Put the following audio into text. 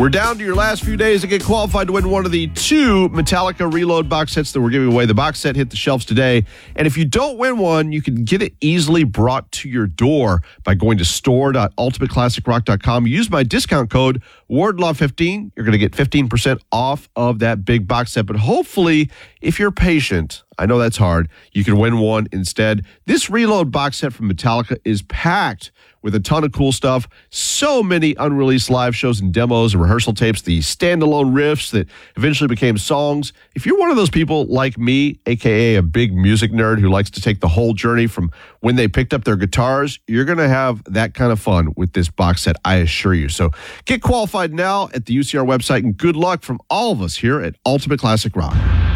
We're down to your last few days to get qualified to win one of the 2 Metallica Reload box sets that we're giving away. The box set hit the shelves today. And if you don't win one, you can get it easily brought to your door by going to store.ultimateclassicrock.com. Use my discount code WARDLAW15. You're going to get 15% off of that big box set. But hopefully, if you're patient, I know that's hard, you can win one instead. This Reload box set from Metallica is packed with a ton of cool stuff. So many unreleased live shows and demos and rehearsal tapes, the standalone riffs that eventually became songs. If you're one of those people like me, a.k.a. a big music nerd who likes to take the whole journey from when they picked up their guitars, you're going to have that kind of fun with this box set, I assure you. So get qualified now at the UCR website, and good luck from all of us here at Ultimate Classic Rock.